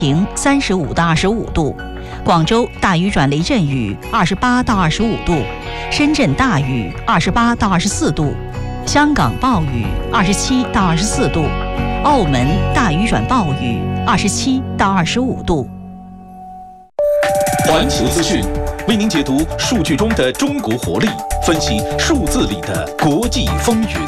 晴35到25度，广州大雨转雷阵雨28到25度，深圳大雨28到24度，香港暴雨27到24度，澳门大雨转暴雨27到25度。 环球资讯为您解读数据中的中国活力，分析数字里的国际风云。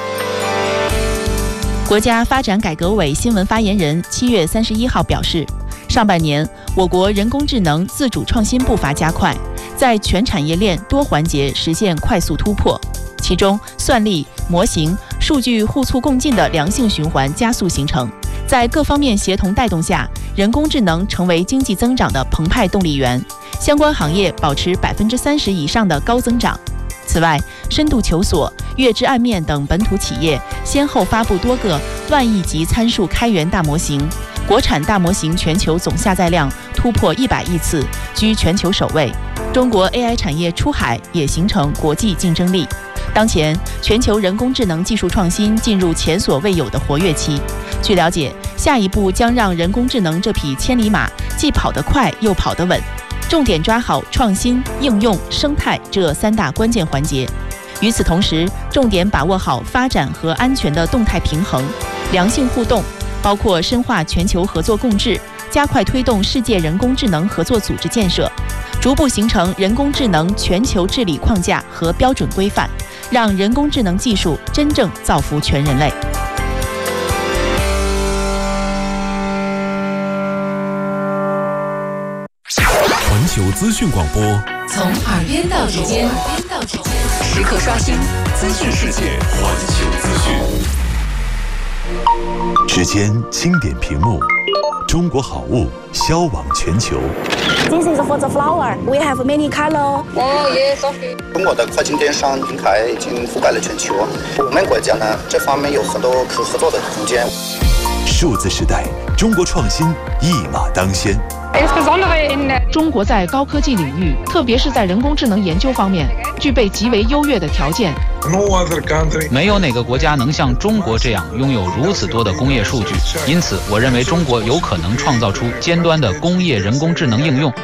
国家发展改革委新闻发言人7月31号表示，上半年我国人工智能自主创新步伐加快，在全产业链多环节实现快速突破，其中算力、模型、数据互促共进的良性循环加速形成，在各方面协同带动下，人工智能成为经济增长的澎湃动力源，相关行业保持30%以上的高增长。此外，深度求索、月之暗面等本土企业先后发布多个万亿级参数开源大模型，国产大模型全球总下载量突破100亿次，居全球首位。中国 AI 产业出海也形成国际竞争力。当前，全球人工智能技术创新进入前所未有的活跃期。据了解，下一步将让人工智能这匹千里马既跑得快又跑得稳，重点抓好创新、应用、生态这3大关键环节。与此同时，重点把握好发展和安全的动态平衡、良性互动，包括深化全球合作共治，加快推动世界人工智能合作组织建设，逐步形成人工智能全球治理框架和标准规范，让人工智能技术真正造福全人类。 环球资讯广播， 从耳边到指尖，时刻刷新资讯世界。 环球资讯， 指尖轻点屏幕，中国好物销往全球。 This is for the flower. We have many color. Yes. 中国的跨境电商平台已经覆盖了全球，我们国家呢这方面有很多可合作的空间。 数字时代，中国创新一马当先。 中国在高科技领域，特别是在人工智能研究方面，具备极为优越的条件。 没有哪个国家能像中国这样拥有如此多的工业数据，因此我认为中国有可能创造出尖端的工业人工智能应用。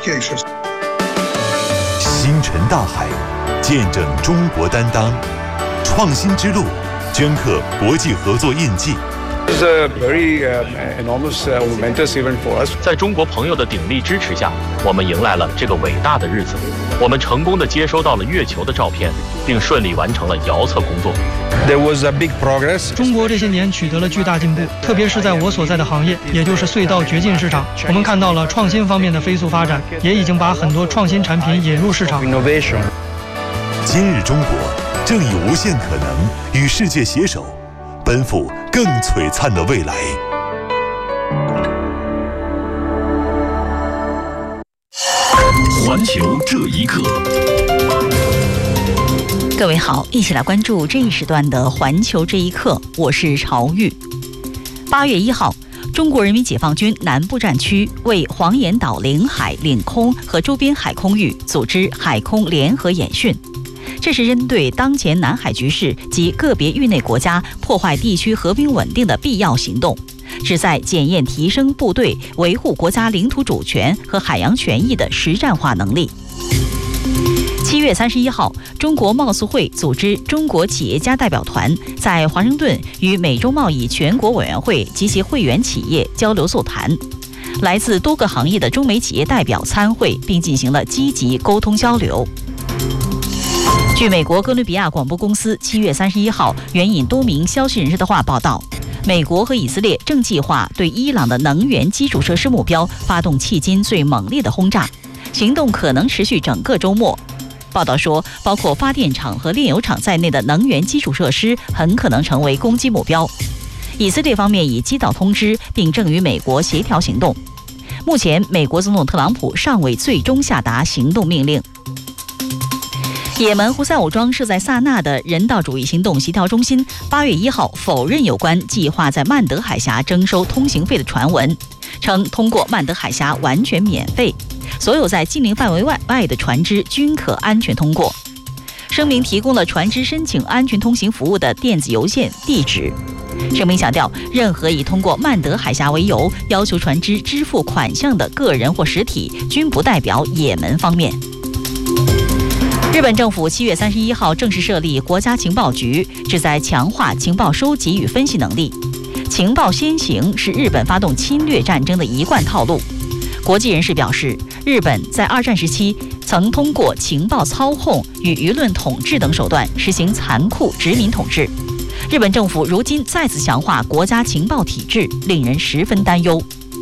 星辰大海，见证中国担当，创新之路，镌刻国际合作印记。 It's a very enormous momentous event for us. 在中国朋友的鼎力支持下，我们迎来了这个伟大的日子。我们成功地接收到了月球的照片，并顺利完成了遥测工作。 There was a big progress. 中国这些年取得了巨大进步，特别是在我所在的行业，也就是隧道掘进市场，我们看到了创新方面的飞速发展，也已经把很多创新产品引入市场。 Innovation. 今日中国正以无限可能与世界携手，奔赴更璀璨的未来。 环球这一刻， 各位好，一起来关注这一时段的环球这一刻，我是朝玉。8月1号，中国人民解放军南部战区为黄岩岛领海、领空和周边海空域组织海空联合演训。这是针对当前南海局势及个别域内国家破坏地区和平稳定的必要行动，旨在检验提升部队维护国家领土主权和海洋权益的实战化能力。7月31号，中国贸促会组织中国企业家代表团在华盛顿与美洲贸易全国委员会及其会员企业交流座谈，来自多个行业的中美企业代表参会，并进行了积极沟通交流。据美国哥伦比亚广播公司7月31号援引多名消息人士的话报道，美国和以色列正计划对伊朗的能源基础设施目标发动迄今最猛烈的轰炸，行动可能持续整个周末。报道说，包括发电厂和炼油厂在内的能源基础设施很可能成为攻击目标。以色列方面已接到通知，并正与美国协调行动。目前，美国总统特朗普尚未最终下达行动命令。也门胡塞武装设在萨那的人道主义行动协调中心8月1号否认有关计划在曼德海峡征收通行费的传闻，称通过曼德海峡完全免费，所有在禁令范围外的船只均可安全通过。声明提供了船只申请安全通行服务的电子邮件地址。 声明强调，任何以通过曼德海峡为由要求船只支付款项的个人或实体，均不代表也门方面。日本政府7月31号正式设立国家情报局，旨在强化情报收集与分析能力。情报先行是日本发动侵略战争的一贯套路。国际人士表示，日本在二战时期曾通过情报操控与舆论统治等手段实行残酷殖民统治。日本政府如今再次强化国家情报体制，令人十分担忧。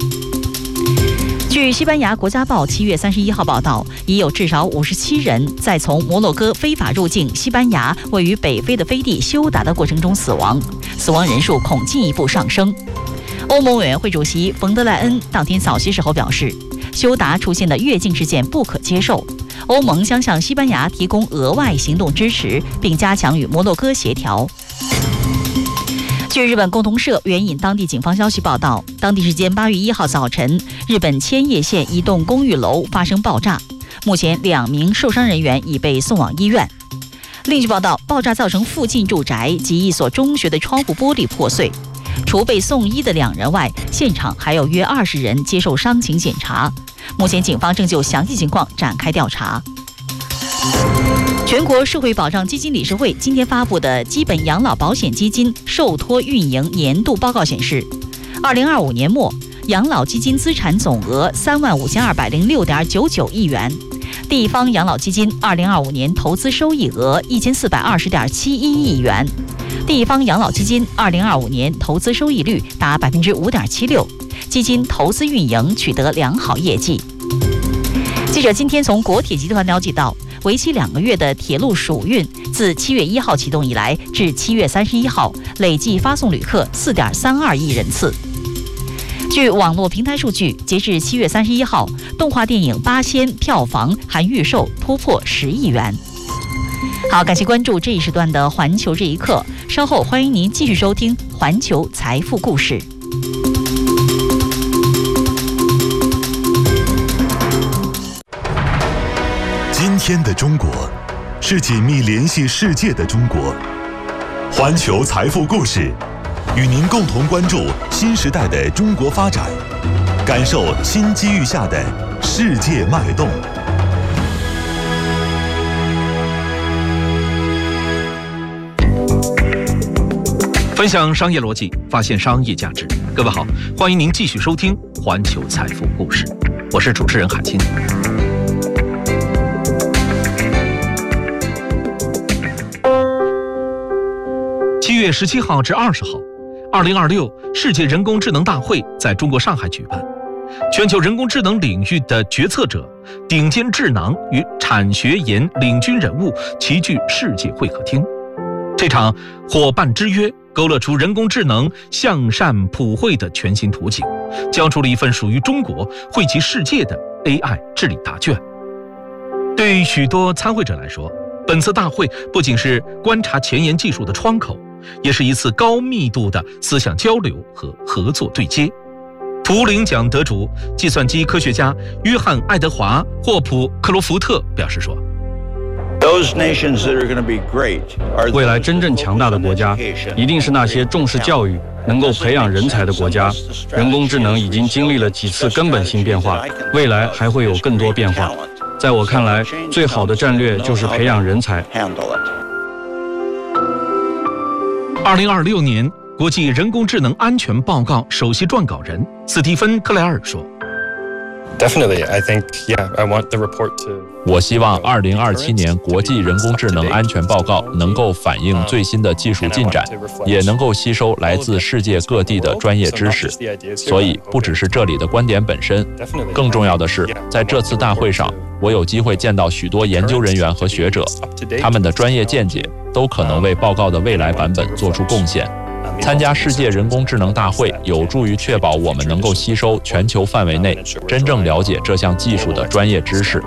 据西班牙国家报7月31号报道，已有至少57人在从摩洛哥非法入境西班牙位于北非的飞地休达的过程中死亡，死亡人数恐进一步上升。欧盟委员会主席冯德莱恩当天早些时候表示，休达出现的越境事件不可接受，欧盟将向西班牙提供额外行动支持，并加强与摩洛哥协调。据日本共同社援引当地警方消息报道，当地时间8月1号早晨，日本千叶县一栋公寓楼发生爆炸，目前2名受伤人员已被送往医院。另据报道，爆炸造成附近住宅及一所中学的窗户玻璃破碎。除被送医的2人外，现场还有约20人接受伤情检查。目前警方正就详细情况展开调查。全国社会保障基金理事会今天发布的基本养老保险基金受托运营年度报告显示，2025年末养老基金资产总额35206.99亿元，地方养老基金2025年投资收益额1420.71亿元，地方养老基金2025年投资收益率达5.76%，基金投资运营取得良好业绩。记者今天从国铁集团了解到，为期2个月的铁路暑运自7月1号启动以来，至7月31号累计发送旅客4.32亿人次。据网络平台数据，截至7月31号，动画电影《八仙》票房含预售突破10亿元。好，感谢关注这一时段的环球这一刻，稍后欢迎您继续收听环球财富故事。 今天的中国是紧密联系世界的中国。环球财富故事与您共同关注新时代的中国发展，感受新机遇下的世界脉动。 分享商业逻辑，发现商业价值。各位好，欢迎您继续收听环球财富故事，我是主持人海清。7月17号至20号，2026世界人工智能大会在中国上海举办。全球人工智能领域的决策者、顶尖智囊与产学研领军人物齐聚世界会客厅。这场伙伴之约勾勒出人工智能向善普惠的全新图景，交出了一份属于中国惠及世界的 AI 治理答卷。对于许多参会者来说，本次大会不仅是观察前沿技术的窗口，也是一次高密度的思想交流和合作对接。图灵奖得主、计算机科学家约翰·爱德华·霍普克罗福特表示说， 未来真正强大的国家，一定是那些重视教育、能够培养人才的国家。人工智能已经经历了几次根本性变化，未来还会有更多变化。在我看来，最好的战略就是培养人才。 2026年国际人工智能安全报告首席撰稿人斯蒂芬·克莱尔说， 我希望2027年国际人工智能安全报告能够反映最新的技术进展，也能够吸收来自世界各地的专业知识。所以不只是这里的观点本身，更重要的是，在这次大会上，我有机会见到许多研究人员和学者，他们的专业见解都可能为报告的未来版本做出贡献。参加世界人工智能大会有助于确保我们能够吸收全球范围内真正了解这项技术的专业知识。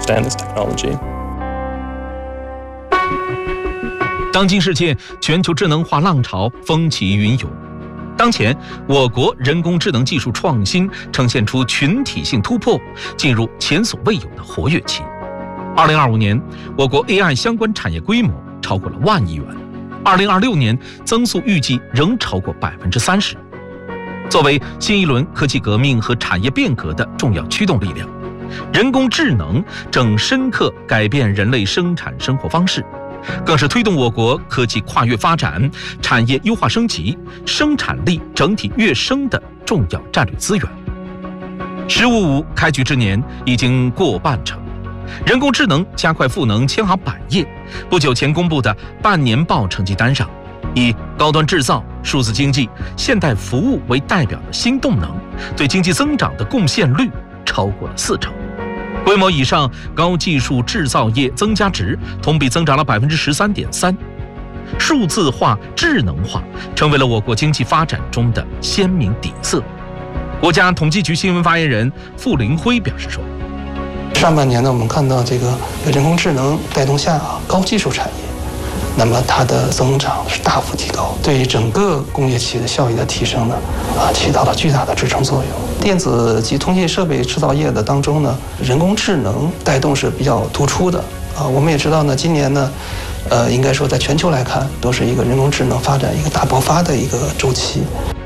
当今世界全球智能化浪潮风起云涌，当前我国人工智能技术创新呈现出群体性突破，进入前所未有的活跃期。2025年，我国 AI 相关产业规模超过了1万亿元。 2026年增速预计仍超过30%。作为新一轮科技革命和产业变革的重要驱动力量，人工智能正深刻改变人类生产生活方式，更是推动我国科技跨越发展、产业优化升级、生产力整体跃升的重要战略资源。“15+5”开局之年已经过半程，人工智能加快赋能千行百业。不久前公布的半年报成绩单上，以高端制造、数字经济、现代服务为代表的新动能，对经济增长的贡献率超过了40%。规模以上高技术制造业增加值同比增长了13.3%。数字化、智能化成为了我国经济发展中的鲜明底色。国家统计局新闻发言人傅凌辉表示说， 上半年呢，我们看到这个人工智能带动下高技术产业，那么它的增长是大幅提高，对于整个工业企业的效益的提升呢，起到了巨大的支撑作用。电子及通信设备制造业的当中呢，人工智能带动是比较突出的我们也知道呢，今年呢，应该说在全球来看，都是一个人工智能发展一个大爆发的一个周期。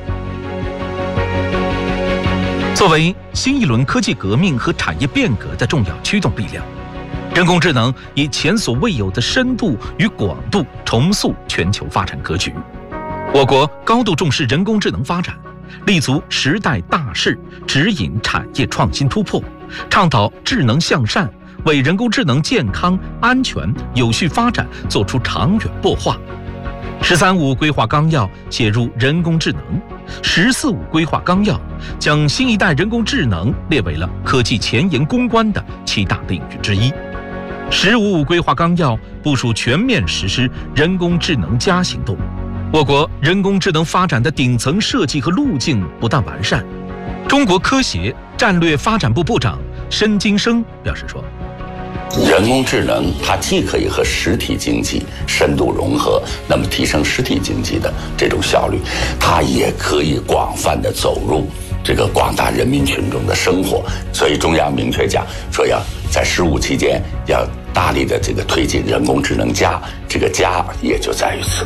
作为新一轮科技革命和产业变革的重要驱动力量，人工智能以前所未有的深度与广度重塑全球发展格局。我国高度重视人工智能发展，立足时代大势，指引产业创新突破，倡导智能向善，为人工智能健康、安全、有序发展做出长远擘画。“13+5”规划纲要写入人工智能，“14+5”规划纲要将新一代人工智能列为了科技前沿攻关的7大领域之一。“15+5”规划纲要部署全面实施人工智能+行动。我国人工智能发展的顶层设计和路径不断完善。中国科协战略发展部部长申金生表示说， 人工智能它既可以和实体经济深度融合，那么提升实体经济的这种效率，它也可以广泛的走入这个广大人民群众的生活。所以中央明确讲说，要在15期间要大力的这个推进人工智能+，这个+也就在于此。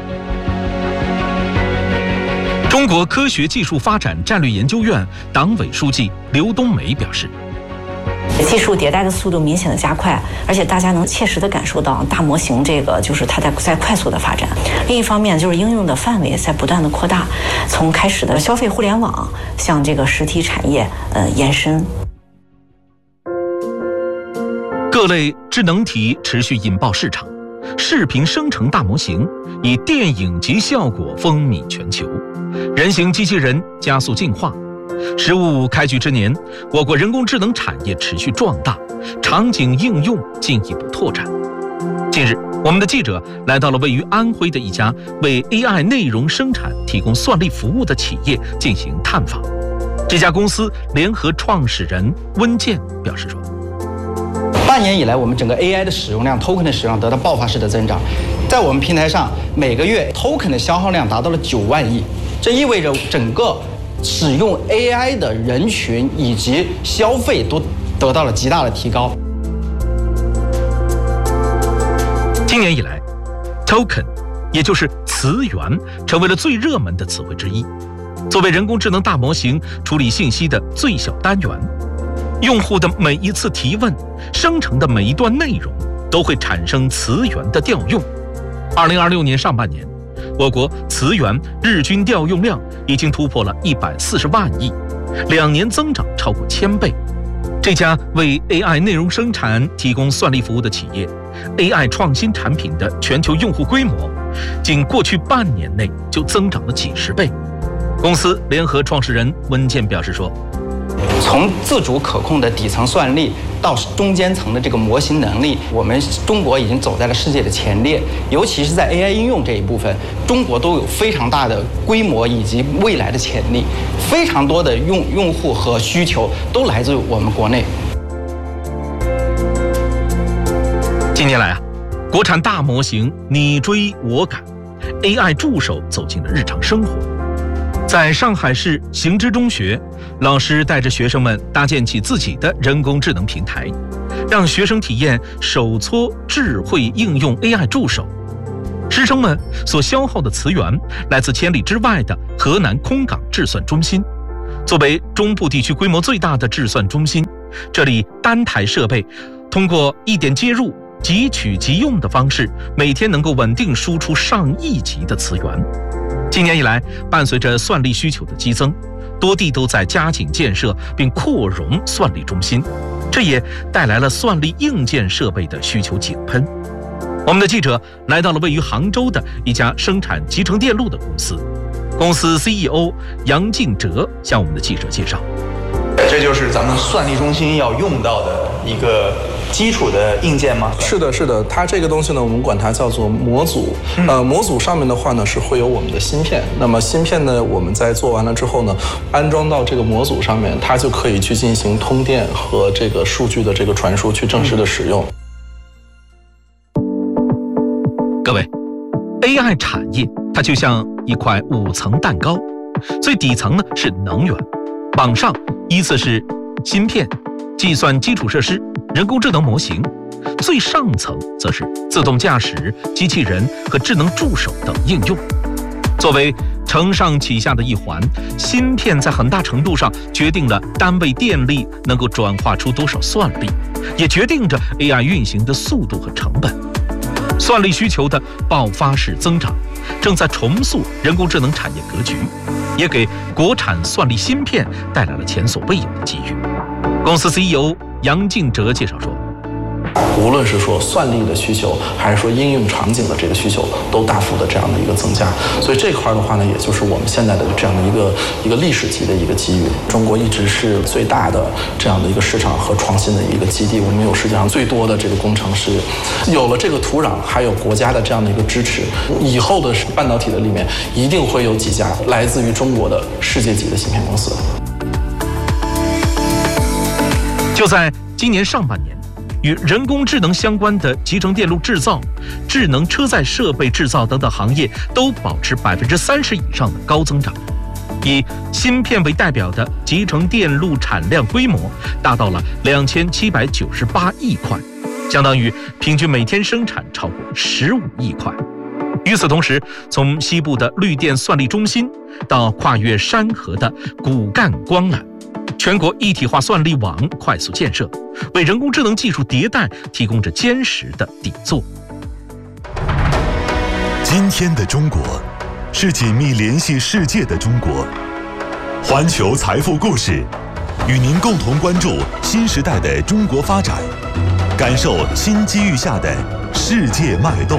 中国科学技术发展战略研究院党委书记刘冬梅表示， 技术迭代的速度明显的加快，而且大家能切实的感受到大模型这个就是它在快速的发展。另一方面就是应用的范围在不断的扩大，从开始的消费互联网向这个实体产业延伸。 各类智能体持续引爆市场，视频生成大模型以电影级效果风靡全球，人形机器人加速进化。“15+5”开局之年，我国人工智能产业持续壮大，场景应用进一步拓展。近日，我们的记者来到了位于安徽的一家为 AI 内容生产提供算力服务的企业进行探访。这家公司联合创始人温健表示说， 半年以来，我们整个 AI 的使用量、token 的使用量得到爆发式的增长，在我们平台上，每个月 token 的消耗量达到了9万亿，这意味着整个使用 AI 的人群以及消费都得到了极大的提高。 今年以来 ，token 也就是词源成为了最热门的词汇之一。作为人工智能大模型处理信息的最小单元，用户的每一次提问、生成的每一段内容都会产生词源的调用。2026年上半年，我国词源日均调用量已经突破了140万亿，2年增长超过1000倍。这家为 AI 内容生产提供算力服务的企业 ，AI 创新产品的全球用户规模，仅过去半年内就增长了几十倍。公司联合创始人温健表示说， 从自主可控的底层算力到中间层的这个模型能力，我们中国已经走在了世界的前列。尤其是在 AI 应用这一部分，中国都有非常大的规模以及未来的潜力，非常多的用户和需求都来自于我们国内。 近年来国产大模型你追我赶 ，AI 助手走进了日常生活。在上海市行知中学，老师带着学生们搭建起自己的人工智能平台，让学生体验手搓智慧应用 AI 助手。 师生们所消耗的磁源来自千里之外的河南空港制算中心。作为中部地区规模最大的制算中心，这里单台设备通过一点接入、即取即用的方式，每天能够稳定输出上亿级的磁源。今年以来，伴随着算力需求的激增，多地都在加紧建设并扩容算力中心，这也带来了算力硬件设备的需求井喷。我们的记者来到了位于杭州的一家生产集成电路的公司，公司 CEO 杨敬哲向我们的记者介绍， 这就是咱们算力中心要用到的一个基础的硬件吗？ 是的，是的，它这个东西呢，我们管它叫做模组。模组上面的话呢，是会有我们的芯片。那么芯片呢，我们在做完了之后呢，安装到这个模组上面，它就可以去进行通电和这个数据的这个传输，去正式的使用。 各位 ，AI 产业它就像一块5层蛋糕，最底层呢是能源，往上依次是芯片、计算基础设施、人工智能模型，最上层则是自动驾驶、机器人和智能助手等应用。作为承上启下的一环，芯片在很大程度上决定了单位电力能够转化出多少算力，也决定着 AI 运行的速度和成本。算力需求的爆发式增长，正在重塑人工智能产业格局，也给国产算力芯片带来了前所未有的机遇。公司 CEO 杨敬哲介绍说， 无论是说算力的需求，还是说应用场景的这个需求，都大幅的这样的一个增加。所以这块的话呢，也就是我们现在的这样的一个历史级的一个机遇。中国一直是最大的这样的一个市场和创新的一个基地，我们有世界上最多的这个工程师，有了这个土壤，还有国家的这样的一个支持，以后的半导体的里面一定会有几家来自于中国的世界级的芯片公司。 就在今年上半年，与人工智能相关的集成电路制造、智能车载设备制造等等行业都保持30%以上的高增长。以芯片为代表的集成电路产量规模达到了2798亿块，相当于平均每天生产超过15亿块。与此同时，从西部的绿电算力中心到跨越山河的骨干光缆，全国一体化算力网快速建设，为人工智能技术迭代提供着坚实的底座。 今天的中国是紧密联系世界的中国。环球财富故事，与您共同关注新时代的中国发展，感受新机遇下的世界脉动。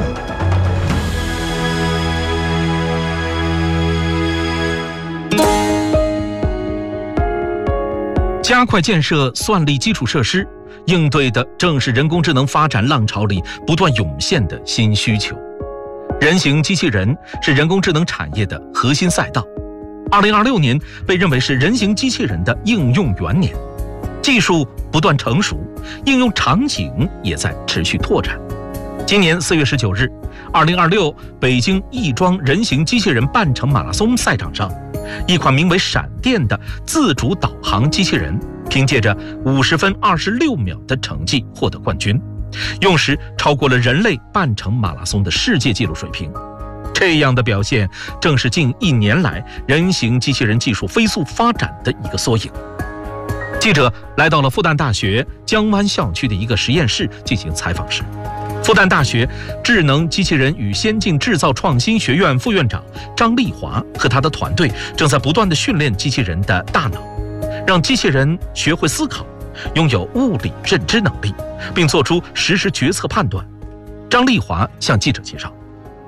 加快建设算力基础设施，应对的正是人工智能发展浪潮里不断涌现的新需求。人形机器人是人工智能产业的核心赛道。2026年被认为是人形机器人的应用元年，技术不断成熟，应用场景也在持续拓展。今年4月19日，2026北京亦庄人形机器人半程马拉松赛场上，一款名为闪电的自主导航机器人，凭借着50分26秒的成绩获得冠军，用时超过了人类半程马拉松的世界纪录水平。这样的表现正是近1年来人形机器人技术飞速发展的一个缩影。记者来到了复旦大学江湾校区的一个实验室进行采访时，复旦大学智能机器人与先进制造创新学院副院长张丽华和他的团队正在不断地训练机器人的大脑，让机器人学会思考，拥有物理认知能力，并做出实时决策判断。张丽华向记者介绍，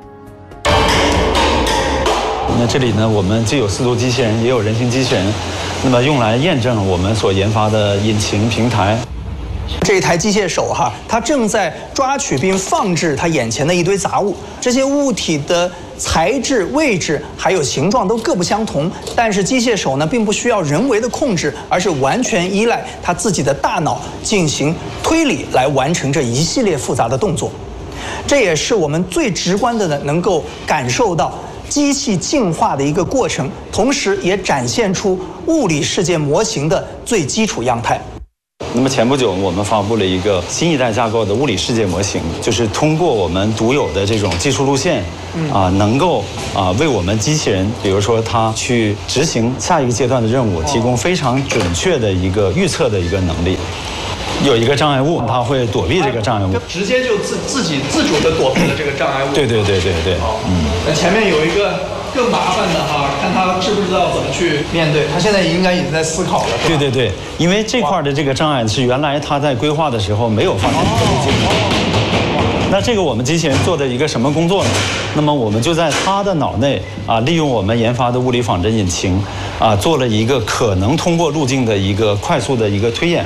那这里呢，我们既有4度机器人，也有人形机器人，那么用来验证我们所研发的引擎平台。 这一台机械手它正在抓取并放置它眼前的一堆杂物，这些物体的材质、位置还有形状都各不相同，但是机械手呢并不需要人为的控制，而是完全依赖它自己的大脑进行推理来完成这一系列复杂的动作。这也是我们最直观的能够感受到机器进化的一个过程，同时也展现出物理世界模型的最基础样态。 那么前不久我们发布了一个新一代架构的物理世界模型，就是通过我们独有的这种技术路线，能够为我们机器人，比如说它去执行下一个阶段的任务，提供非常准确的一个预测的一个能力。有一个障碍物，它会躲避这个障碍物， 直接就自主的躲避了这个障碍物。 对。 那前面有一个更麻烦的哈，看他知不知道怎么去面对。他现在应该已经在思考了。 对，因为这块的这个障碍是原来他在规划的时候没有发现的路径。那这个我们机器人做的一个什么工作呢？那么我们就在他的脑内利用我们研发的物理仿真引擎做了一个可能通过路径的一个快速的一个推演。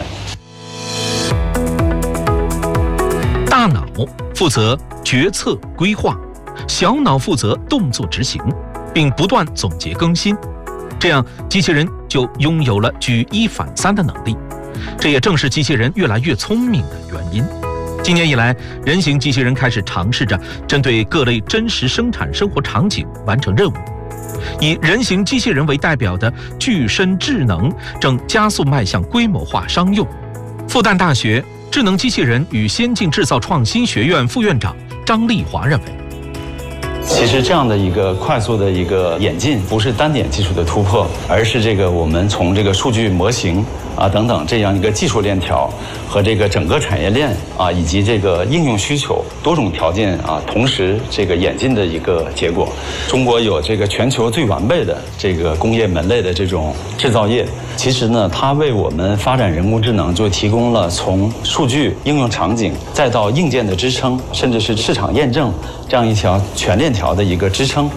大脑负责决策规划，小脑负责动作执行，并不断总结更新，这样机器人就拥有了举一反三的能力。这也正是机器人越来越聪明的原因。今年以来，人形机器人开始尝试着针对各类真实生产生活场景完成任务。以人形机器人为代表的具身智能正加速迈向规模化商用。复旦大学智能机器人与先进制造创新学院副院长张丽华认为， 其实这样的一个快速的一个演进，不是单点技术的突破，而是这个我们从这个数据模型等等这样一个技术链条和这个整个产业链以及这个应用需求多种条件同时这个演进的一个结果。中国有这个全球最完备的这个工业门类的这种制造业，其实呢，它为我们发展人工智能就提供了从数据应用场景再到硬件的支撑，甚至是市场验证这样一条全链条的一个支撑。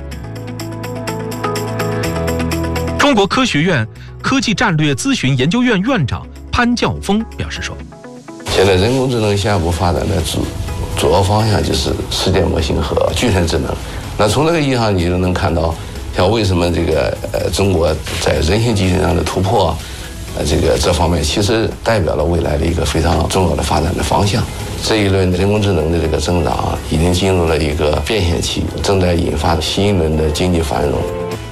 中国科学院科技战略咨询研究院院长潘教峰表示说， 现在人工智能下一步发展的主要方向就是世界模型和具身智能。那从这个意义上，你就能看到，像为什么这个中国在人形机器人上的突破，这方面其实代表了未来的一个非常重要的发展的方向。这一轮人工智能的这个增长已经进入了一个变现期，正在引发新一轮的经济繁荣。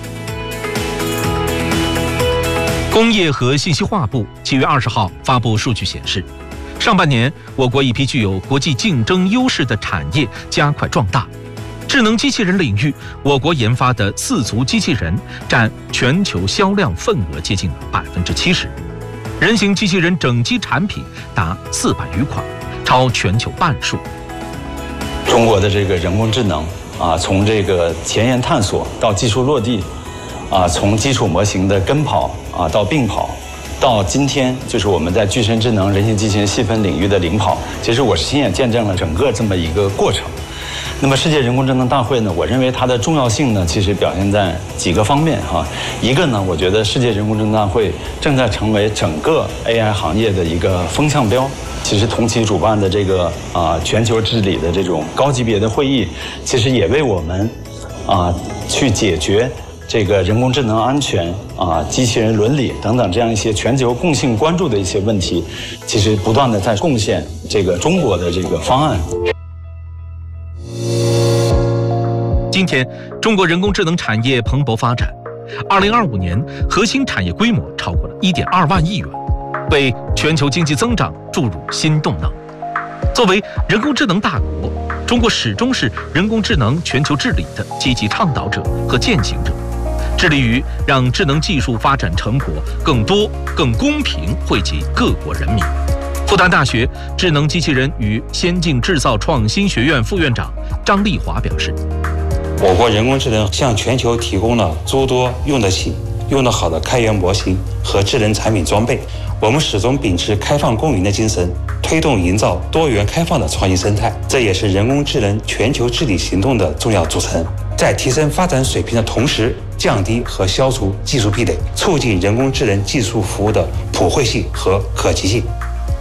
工业和信息化部7月20号发布数据显示，上半年我国一批具有国际竞争优势的产业加快壮大。智能机器人领域，我国研发的4足机器人占全球销量份额接近70%，人形机器人整机产品达400余款，超全球半数。 中国的这个人工智能从这个前沿探索到技术落地，从基础模型的跟跑到并跑，到今天就是我们在具身智能、人形机器人细分领域的领跑。其实我是亲眼见证了整个这么一个过程。那么世界人工智能大会呢，我认为它的重要性呢，其实表现在几个方面一个呢，我觉得世界人工智能大会正在成为整个 AI 行业的一个风向标。其实同期主办的这个全球治理的这种高级别的会议，其实也为我们去解决这个人工智能安全机器人伦理等等这样一些全球共性关注的一些问题，其实不断的在贡献这个中国的这个方案。 今天，中国人工智能产业蓬勃发展，2025年核心产业规模超过了1.2万亿元，为全球经济增长注入新动能。作为人工智能大国，中国始终是人工智能全球治理的积极倡导者和践行者，致力于让智能技术发展成果更多、更公平惠及各国人民。复旦大学智能机器人与先进制造创新学院副院长张丽华表示， 我国人工智能向全球提供了诸多用得起、用得好的开源模型和智能产品装备。我们始终秉持开放共赢的精神，推动营造多元开放的创新生态，这也是人工智能全球治理行动的重要组成。在提升发展水平的同时，降低和消除技术壁垒，促进人工智能技术服务的普惠性和可及性。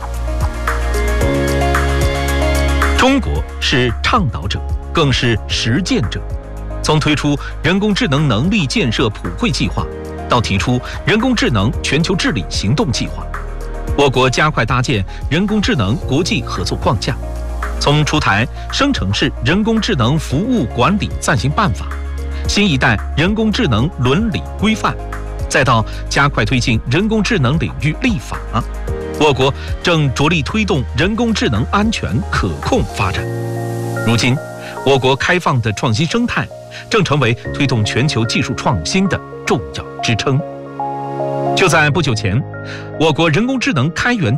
中国是倡导者，更是实践者。从推出人工智能能力建设普惠计划，到提出人工智能全球治理行动计划，我国加快搭建人工智能国际合作框架。从出台生成式人工智能服务管理暂行办法、新一代人工智能伦理规范，再到加快推进人工智能领域立法， 我国正着力推动人工智能安全可控发展。如今，我国开放的创新生态正成为推动全球技术创新的重要支撑。就在不久前，我国人工智能开源